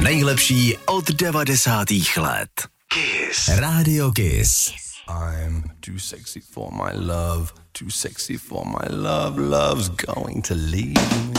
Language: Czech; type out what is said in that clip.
nejlepší od 90. let. Kiss. Radio Kiss. I'm too sexy for my love, too sexy for my love, love's going to leave me.